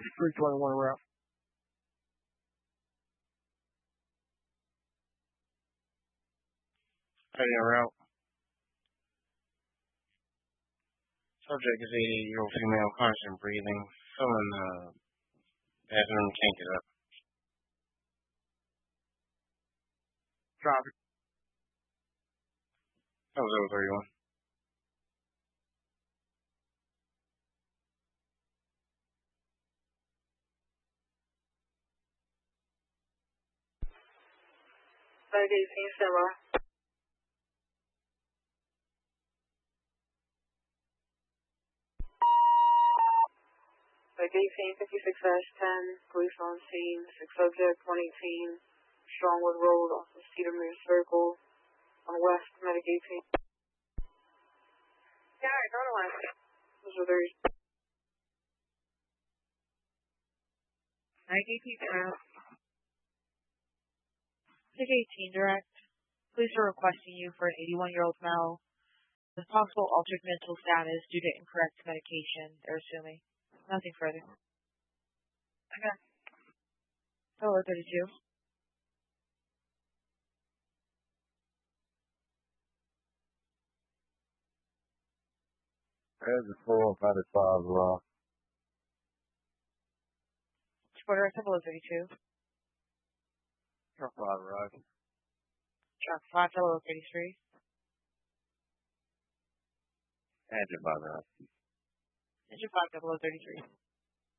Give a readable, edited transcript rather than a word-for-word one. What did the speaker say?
321 route. Heading en route. Subject is 88-year-old female, constant breathing, filling the bathroom, can't get up. Traffic. That was 031. Bag 18, stand by. Bag 18, 56-10, police on scene, 6 subject, 118, Strongwood Road, off of Cedarmere Circle, on West, Medic 18. Yeah, alright, go to West. Those are theirs. Medic 18 direct. Medic 18 direct. Police are requesting you for an 81-year-old male with possible altered mental status due to incorrect medication, they're assuming. Nothing further. Okay. Hello, 32. There's a 455 rock. Quarter, Hello, 32. Truck 5 rock. Truck 5, Hello, 33. Engine 5 rock. Engine 5, Hello, 33.